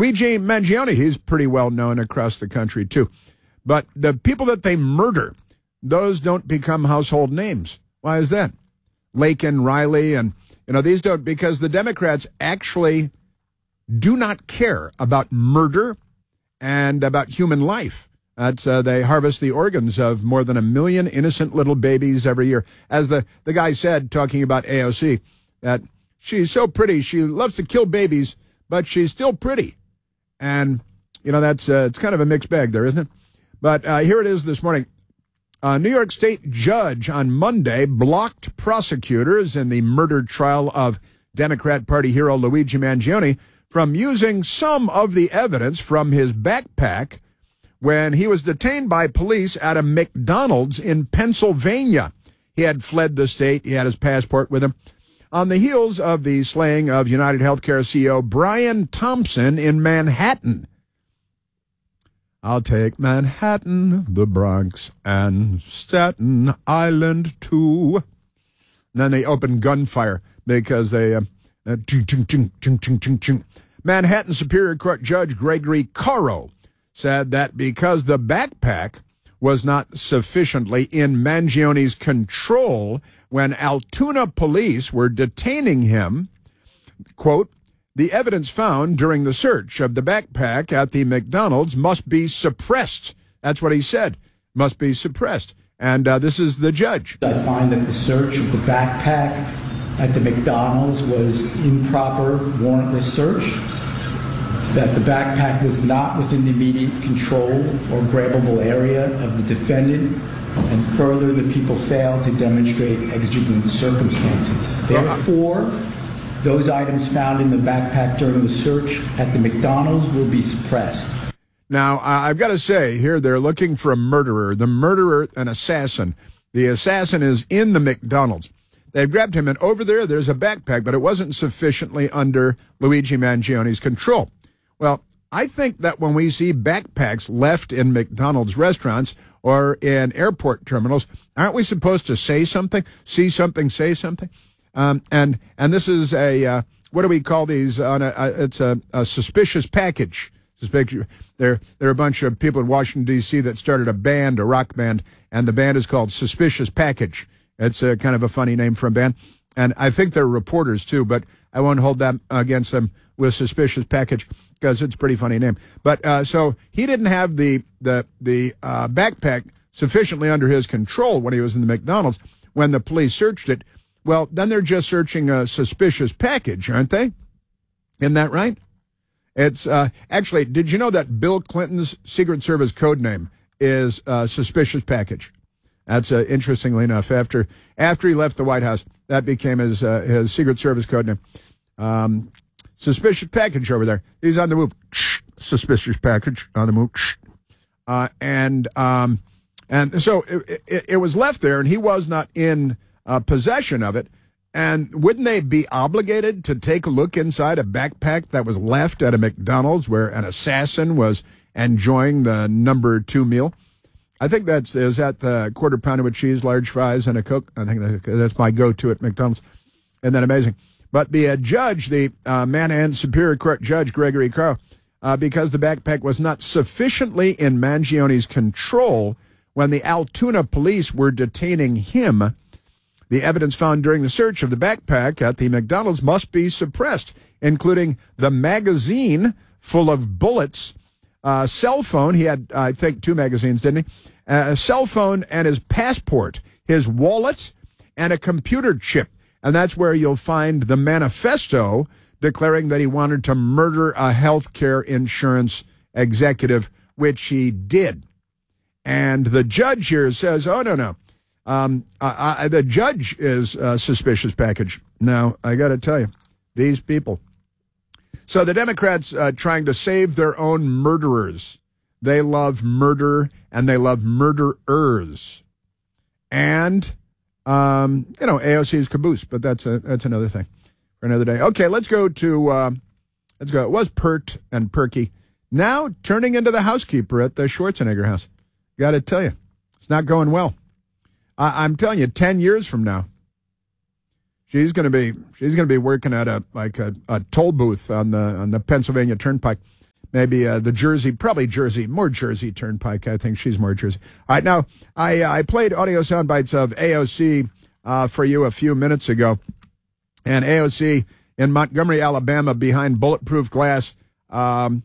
Luigi Mangione, he's pretty well known across the country, too. But the people that they murder, those don't become household names. Why is that? Laken, Riley, and, these don't, because the Democrats actually do not care about murder and about human life. They harvest the organs of more than 1 million innocent little babies every year. As the guy said, talking about AOC, that she's so pretty, she loves to kill babies, but she's still pretty. And, that's it's kind of a mixed bag there, isn't it? But here it is this morning. A New York State judge on Monday blocked prosecutors in the murder trial of Democrat Party hero Luigi Mangione from using some of the evidence from his backpack when he was detained by police at a McDonald's in Pennsylvania. He had fled the state. He had his passport with him. On the heels of the slaying of United Healthcare CEO Brian Thompson in Manhattan. I'll take Manhattan, the Bronx, and Staten Island, too. And then they opened gunfire because they... Manhattan Superior Court Judge Gregory Caro said that because the backpack was not sufficiently in Mangione's control when Altoona police were detaining him, quote, the evidence found during the search of the backpack at the McDonald's must be suppressed. That's what he said, must be suppressed. And this is the judge. I find that the search of the backpack at the McDonald's was improper, warrantless search, that the backpack was not within the immediate control or grabbable area of the defendant, and further, the people failed to demonstrate exigent circumstances. Therefore, those items found in the backpack during the search at the McDonald's will be suppressed. Now, I've got to say here, they're looking for a murderer. The murderer, an assassin. The assassin is in the McDonald's. They've grabbed him, and over there's a backpack, but it wasn't sufficiently under Luigi Mangione's control. Well, I think that when we see backpacks left in McDonald's restaurants or in airport terminals, aren't we supposed to say something? See something, say something? And this is a what do we call these? It's a suspicious package. There are a bunch of people in Washington D.C. that started a rock band, and the band is called Suspicious Package. It's a kind of a funny name for a band, and I think they're reporters too. But I won't hold that against them with Suspicious Package because it's a pretty funny name. But so he didn't have the backpack sufficiently under his control when he was in the McDonald's when the police searched it. Well, then they're just searching a suspicious package, aren't they? Isn't that right? It's actually, did you know that Bill Clinton's Secret Service code name is Suspicious Package? That's interestingly enough, after he left the White House, that became his Secret Service code name. Suspicious Package over there. He's on the move. Suspicious Package on the move. And so it was left there, and he was not in possession of it. And wouldn't they be obligated to take a look inside a backpack that was left at a McDonald's where an assassin was enjoying the number 2 meal? I think is that the quarter pounder with cheese, large fries, and a Coke. I think that's my go-to at McDonald's. Isn't that amazing? But the judge, the Manhattan Superior Court Judge Gregory Caro, because the backpack was not sufficiently in Mangione's control when the Altoona police were detaining him, the evidence found during the search of the backpack at the McDonald's must be suppressed, including the magazine full of bullets, cell phone. He had, I think, 2 magazines, didn't he? A cell phone and his passport, his wallet, and a computer chip. And that's where you'll find the manifesto declaring that he wanted to murder a health care insurance executive, which he did. And the judge here says, oh, no. The judge is a Suspicious Package. Now, I got to tell you, these people. So the Democrats trying to save their own murderers. They love murder, and they love murderers. And, AOC's caboose, but that's another thing for another day. Okay, let's go. It was Pert and Perky. Now turning into the housekeeper at the Schwarzenegger house. Got to tell you, it's not going well. I'm telling you, 10 years from now, she's going to be working at a toll booth on the Pennsylvania Turnpike, maybe the Jersey, probably Jersey, more Jersey Turnpike. I think she's more Jersey. All right, now, I played audio sound bites of AOC for you a few minutes ago. And AOC in Montgomery, Alabama, behind bulletproof glass, and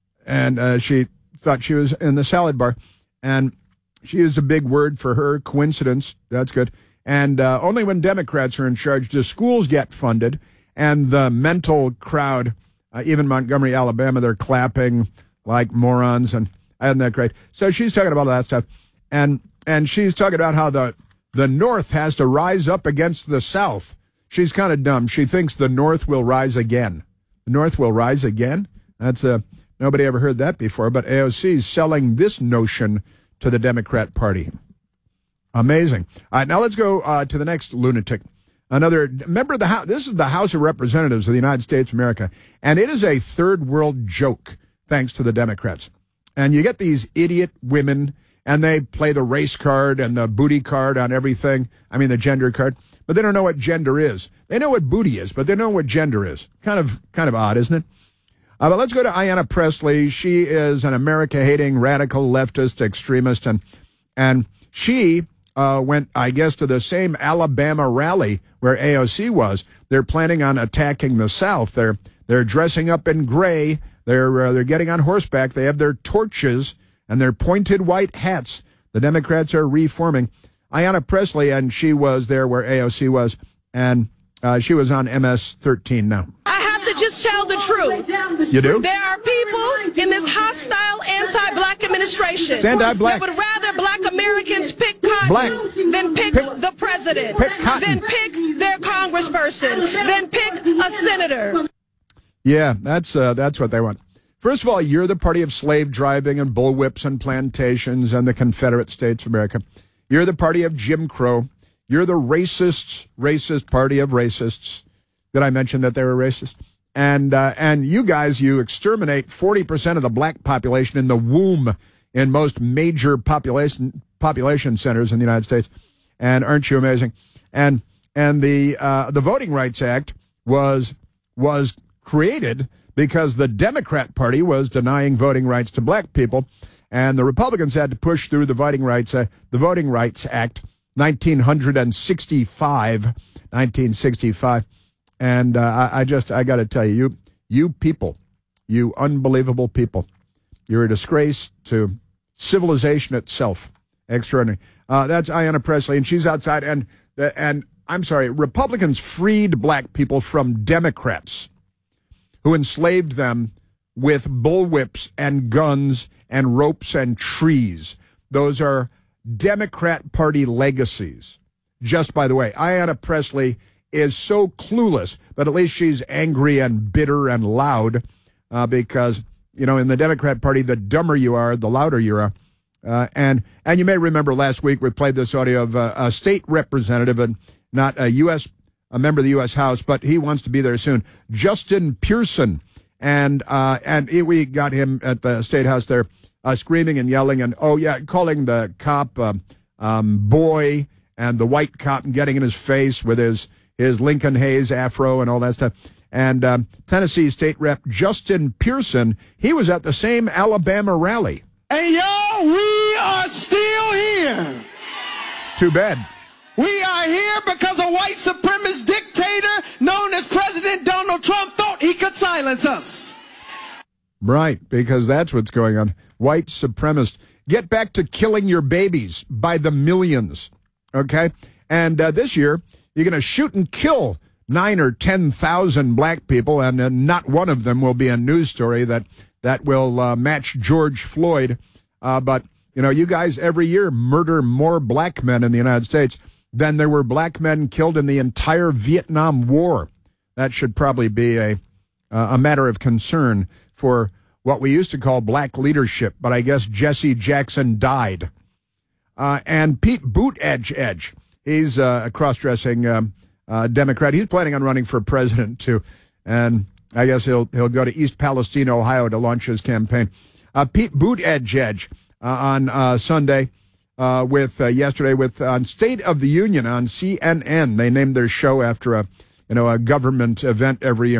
she thought she was in the salad bar. And she used a big word for her, coincidence. That's good. And only when Democrats are in charge do schools get funded. And the mental crowd, even Montgomery, Alabama, they're clapping like morons. And isn't that great? So she's talking about all that stuff. And she's talking about how the North has to rise up against the South. She's kind of dumb. She thinks the North will rise again. The North will rise again? That's nobody ever heard that before, but AOC is selling this notion to the Democrat Party. Amazing. All right, now let's go to the next lunatic. Another member of the House. This is the House of Representatives of the United States of America, and it is a third world joke, thanks to the Democrats. And you get these idiot women, and they play the race card and the booty card on everything. I mean, the gender card. But they don't know what gender is. They know what booty is, but they don't know what gender is. Kind of odd, isn't it? But let's go to Ayanna Pressley. She is an America-hating, radical leftist extremist, and she went, I guess, to the same Alabama rally where AOC was. They're planning on attacking the South. They're dressing up in gray. They're getting on horseback. They have their torches and their pointed white hats. The Democrats are reforming. Ayanna Pressley, and she was there where AOC was, and she was on MS-13 now. I have to just tell the truth. You do? There are people in this hostile anti-black administration it's anti-black. that would rather black Americans pick cotton than pick the president, than pick their congressperson, than pick a senator. Yeah, that's what they want. First of all, you're the party of slave driving and bullwhips and plantations and the Confederate States of America. You're the party of Jim Crow. You're the racist party of racists. Did I mention that they were racist? And you guys, you exterminate 40% of the black population in the womb in most major population centers in the United States. And aren't you amazing? And the Voting Rights Act was created because the Democrat Party was denying voting rights to black people. And the Republicans had to push through the Voting Rights Act, 1965. And I got to tell you, you people, you unbelievable people, you're a disgrace to civilization itself. Extraordinary. That's Ayanna Pressley, and she's outside. And I'm sorry, Republicans freed black people from Democrats who enslaved them with bullwhips and guns and ropes and trees. Those are Democrat Party legacies. Just by the way, Ayanna Pressley is so clueless, but at least she's angry and bitter and loud because, you know, in the Democrat Party, the dumber you are, the louder you are. And you may remember last week we played this audio of a state representative and not a member of the U.S. House, but he wants to be there soon, Justin Pearson. And we got him at the State House there screaming and yelling and, calling the cop boy and the white cop and getting in his face with his Lincoln Hayes afro and all that stuff. And Tennessee State Rep Justin Pearson, he was at the same Alabama rally. And y'all, we are still here. Too bad. We are here because a white supremacist dictator known as President Donald Trump thought he could silence us. Right, because that's what's going on. White supremacists. Get back to killing your babies by the millions, okay? And this year, you're going to shoot and kill 9,000 or 10,000 black people, and not one of them will be a news story that will match George Floyd. But, you know, you guys every year murder more black men in the United States than there were black men killed in the entire Vietnam War. That should probably be a matter of concern for what we used to call black leadership, but I guess Jesse Jackson died. And Pete Buttigieg, he's a cross-dressing Democrat. He's planning on running for president, too. And I guess he'll go to East Palestine, Ohio, to launch his campaign. Pete Buttigieg on Sunday, yesterday on State of the Union on CNN. They named their show after a government event every year.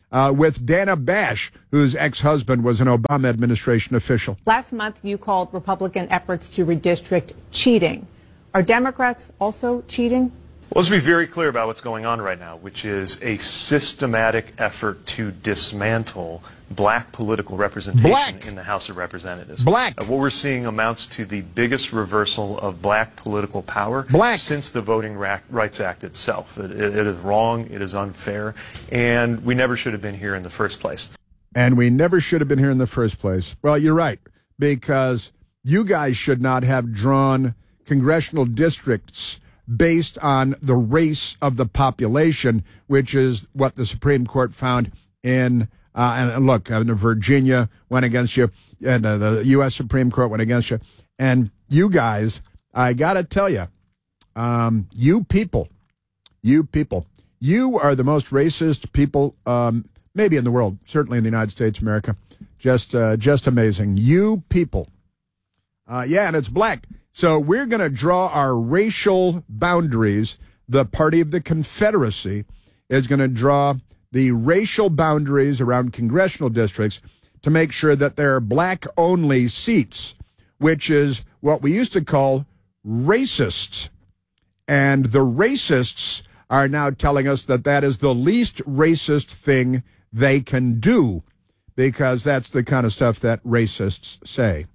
with Dana Bash, whose ex-husband was an Obama administration official. Last month, you called Republican efforts to redistrict cheating. Are Democrats also cheating? Well, let's be very clear about what's going on right now, which is a systematic effort to dismantle black political representation in the House of Representatives. What we're seeing amounts to the biggest reversal of black political power since the Voting Rights Act itself. It is wrong, it is unfair, and we never should have been here in the first place. And we never should have been here in the first place. Well, you're right, because you guys should not have drawn congressional districts based on the race of the population, which is what the Supreme Court found in, and look, Virginia went against you, and the U.S. Supreme Court went against you. And you guys, I got to tell you, you people, you are the most racist people, maybe in the world, certainly in the United States of America. Just amazing. You people. Yeah, and it's black. So we're going to draw our racial boundaries. The party of the Confederacy is going to draw the racial boundaries around congressional districts to make sure that there are black-only seats, which is what we used to call racists. And the racists are now telling us that that is the least racist thing they can do, because that's the kind of stuff that racists say.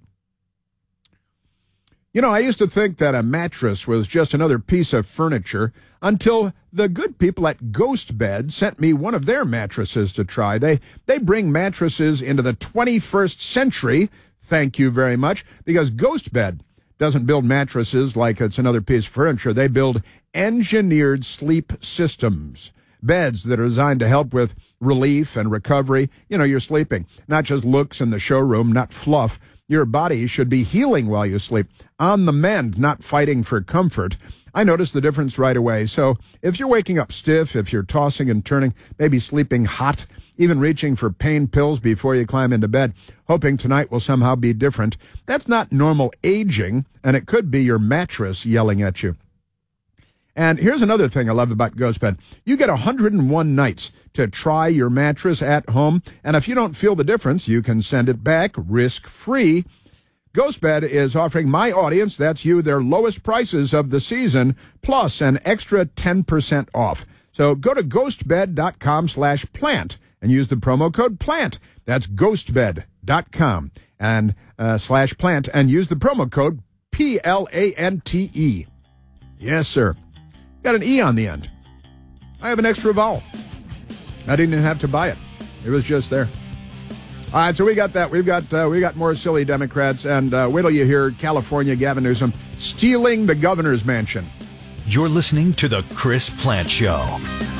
You know, I used to think that a mattress was just another piece of furniture until the good people at Ghost Bed sent me one of their mattresses to try. They bring mattresses into the 21st century, thank you very much, because Ghost Bed doesn't build mattresses like it's another piece of furniture. They build engineered sleep systems, beds that are designed to help with relief and recovery. You know, you're sleeping, not just looks in the showroom, not fluff. Your body should be healing while you sleep, on the mend, not fighting for comfort. I noticed the difference right away. So if you're waking up stiff, if you're tossing and turning, maybe sleeping hot, even reaching for pain pills before you climb into bed, hoping tonight will somehow be different, that's not normal aging, and it could be your mattress yelling at you. And here's another thing I love about Ghost Bed. You get 101 nights to try your mattress at home, and if you don't feel the difference, you can send it back risk-free. Ghost Bed is offering my audience, that's you, their lowest prices of the season, plus an extra 10% off. So go to ghostbed.com/plant and use the promo code PLANT. That's ghostbed.com and /plant and use the promo code PLANTE. Yes, sir. Got an E on the end. I have an extra vowel. I didn't even have to buy it. It was just there. All right, so we got that. We got more silly Democrats, and wait till you hear California Gavin Newsom stealing the governor's mansion. You're listening to The Chris Plante Show.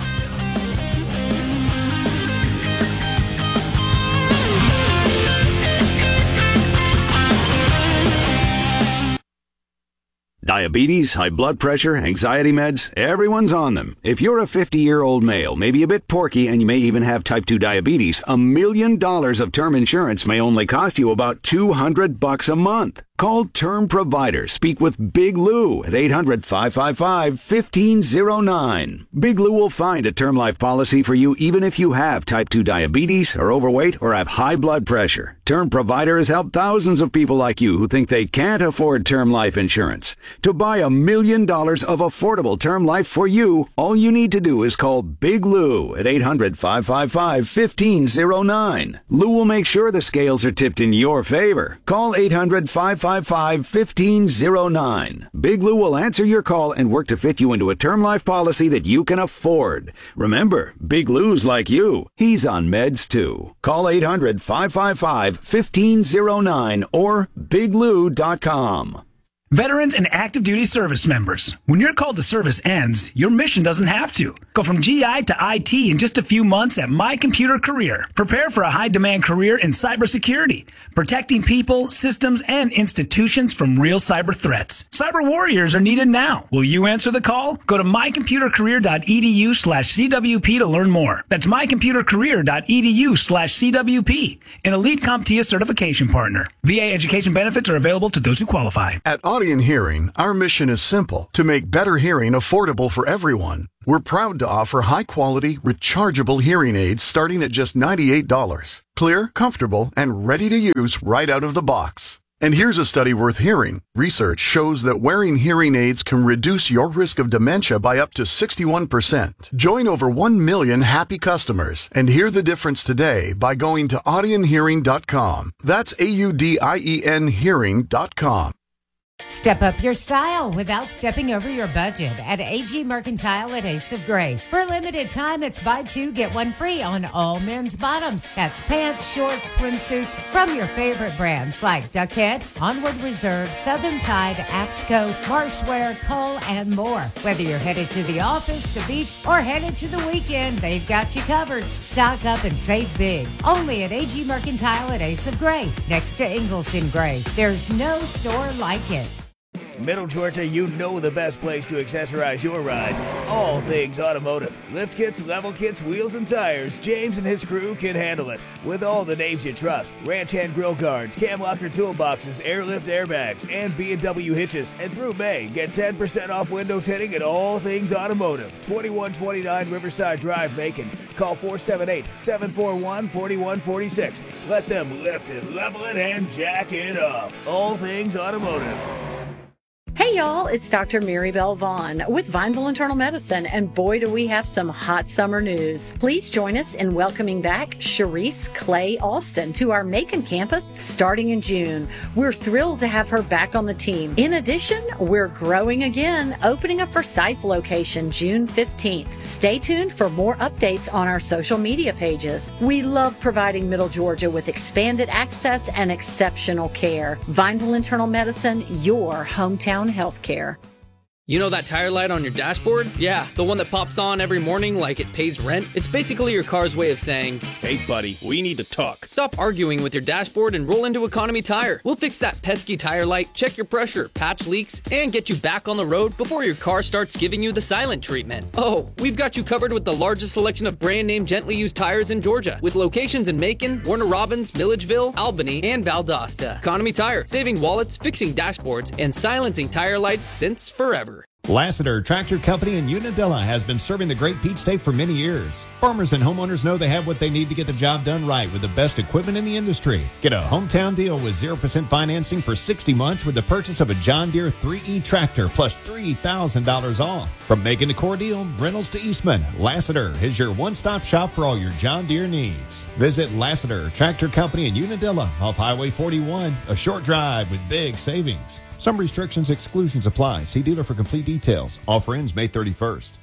Diabetes, high blood pressure, anxiety meds, everyone's on them. If you're a 50-year-old male, maybe a bit porky, and you may even have type 2 diabetes, $1 million of term insurance may only cost you about $200 a month. Call Term Provider. Speak with Big Lou at 800-555-1509. Big Lou will find a term life policy for you even if you have type 2 diabetes, are overweight, or have high blood pressure. Term Provider has helped thousands of people like you who think they can't afford term life insurance. To buy $1 million of affordable term life for you, all you need to do is call Big Lou at 800-555-1509. Lou will make sure the scales are tipped in your favor. Call 800-555-1509. Big Lou will answer your call and work to fit you into a term life policy that you can afford. Remember, Big Lou's like you. He's on meds too. Call 800-555-1509 or biglou.com. Veterans and active duty service members, when your call to service ends, your mission doesn't have to. Go from GI to IT in just a few months at My Computer Career. Prepare for a high-demand career in cybersecurity, protecting people, systems, and institutions from real cyber threats. Cyber warriors are needed now. Will you answer the call? Go to mycomputercareer.edu/CWP to learn more. That's mycomputercareer.edu/CWP, an elite CompTIA certification partner. VA education benefits are available to those who qualify. At Audien Hearing, our mission is simple: to make better hearing affordable for everyone. We're proud to offer high-quality, rechargeable hearing aids starting at just $98. Clear, comfortable, and ready to use right out of the box. And here's a study worth hearing. Research shows that wearing hearing aids can reduce your risk of dementia by up to 61%. Join over 1 million happy customers and hear the difference today by going to audionhearing.com. That's AUDIEN hearing.com. Step up your style without stepping over your budget at AG Mercantile at Ace of Gray. For a limited time, it's buy two, get one free on all men's bottoms. That's pants, shorts, swimsuits from your favorite brands like Duckhead, Onward Reserve, Southern Tide, Aftco, Marshwear, Cull, and more. Whether you're headed to the office, the beach, or headed to the weekend, they've got you covered. Stock up and save big. Only at AG Mercantile at Ace of Gray, next to Ingalls in Gray. There's no store like it. Middle Georgia, you know the best place to accessorize your ride. All things automotive. Lift kits, level kits, wheels, and tires. James and his crew can handle it. With all the names you trust. Ranch hand grill guards, cam locker toolboxes, airlift airbags, and B&W hitches. And through May, get 10% off window tinting at All Things Automotive. 2129 Riverside Drive, Macon. Call 478-741-4146. Let them lift it, level it, and jack it up. All Things Automotive. Hey y'all, it's Dr. Maribel Vaughn with Vineville Internal Medicine, and boy do we have some hot summer news. Please join us in welcoming back Sharice Clay Alston to our Macon campus starting in June. We're thrilled to have her back on the team. In addition, we're growing again, opening a Forsyth location June 15th. Stay tuned for more updates on our social media pages. We love providing Middle Georgia with expanded access and exceptional care. Vineville Internal Medicine, your hometown healthcare. You know that tire light on your dashboard? Yeah, the one that pops on every morning like it pays rent? It's basically your car's way of saying, hey buddy, we need to talk. Stop arguing with your dashboard and roll into Economy Tire. We'll fix that pesky tire light, check your pressure, patch leaks, and get you back on the road before your car starts giving you the silent treatment. Oh, we've got you covered with the largest selection of brand name gently used tires in Georgia, with locations in Macon, Warner Robins, Milledgeville, Albany, and Valdosta. Economy Tire, saving wallets, fixing dashboards, and silencing tire lights since forever. Lassiter Tractor Company in Unadilla has been serving the Great Peach State for many years. Farmers and homeowners know they have what they need to get the job done right with the best equipment in the industry. Get a hometown deal with 0% financing for 60 months with the purchase of a John Deere 3E tractor plus $3,000 off. From Macon to Cordele, Reynolds to Eastman, Lassiter is your one-stop shop for all your John Deere needs. Visit Lassiter Tractor Company in Unadilla off Highway 41, a short drive with big savings. Some restrictions, exclusions apply. See dealer for complete details. Offer ends May 31st.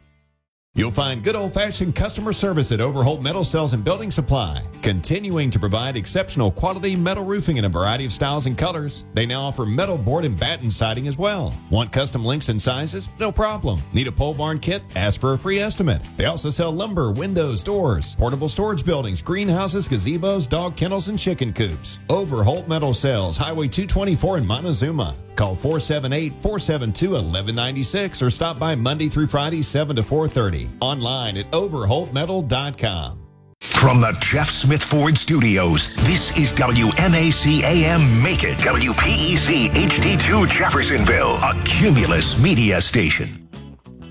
You'll find good old-fashioned customer service at Overholt Metal Sales and Building Supply, continuing to provide exceptional quality metal roofing in a variety of styles and colors. They now offer metal board and batten siding as well. Want custom lengths and sizes? No problem. Need a pole barn kit? Ask for a free estimate. They also sell lumber, windows, doors, portable storage buildings, greenhouses, gazebos, dog kennels, and chicken coops. Overholt Metal Sales, Highway 224 in Montezuma. Call 478-472-1196 or stop by Monday through Friday, 7 to 4:30. Online at overholtmetal.com. From the Jeff Smith Ford Studios, this is WMAC AM Macon, WPEC HD2 Jeffersonville, a Cumulus media station.